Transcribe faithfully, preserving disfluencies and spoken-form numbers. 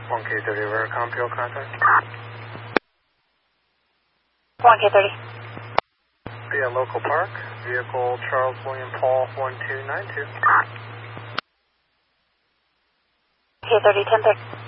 one K thirty, over Compio contact. one K thirty. Yeah, local park, vehicle Charles William Paul one two nine two. K thirty, ten thirty.